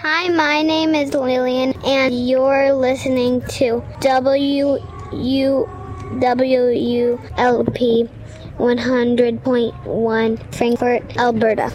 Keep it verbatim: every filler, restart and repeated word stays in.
Hi, my name is Lillian, and you're listening to W U W L P one hundred point one Frankfurt, Alberta.